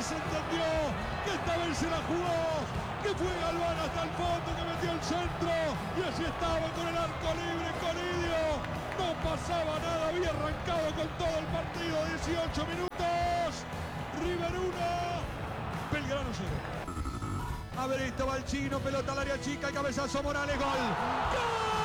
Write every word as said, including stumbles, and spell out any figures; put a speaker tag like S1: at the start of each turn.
S1: se entendió que esta vez se la jugó, que fue Galván hasta el fondo, que metió el centro y así estaba con el arco libre Conidio. No pasaba nada, había arrancado con todo el partido, dieciocho minutos. River uno, Belgrano cero. A ver, esto va el chino, pelota al área chica, el cabezazo Morales, gol. ¡Gol!